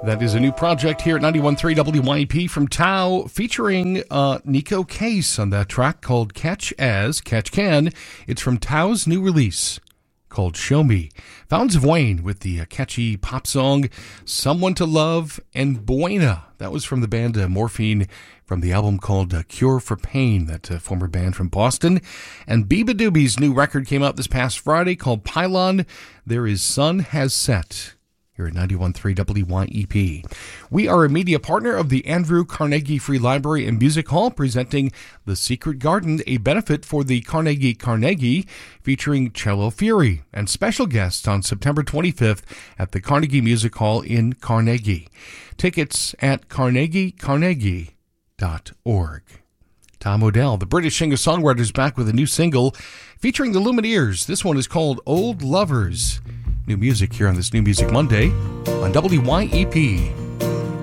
That is a new project here at 91.3 WYP from Tao, featuring Nico Case on that track called Catch Can. It's from Tao's new release called Show Me. Fountains of Wayne with the catchy pop song Someone to Love, and Buena. That was from the band Morphine from the album called Cure for Pain, that former band from Boston. And Biba Doobie's new record came out this past Friday called Pylon. There is Sun Has Set. Here at 91.3 WYEP. We are a media partner of the Andrew Carnegie Free Library and Music Hall, presenting The Secret Garden, a benefit for the Carnegie, featuring Cello Fury and special guests on September 25th at the Carnegie Music Hall in Carnegie. Tickets at carnegie.org. Tom Odell, the British singer-songwriter, is back with a new single featuring the Lumineers. This one is called Old Lovers. New music here on this New Music Monday on WYEP.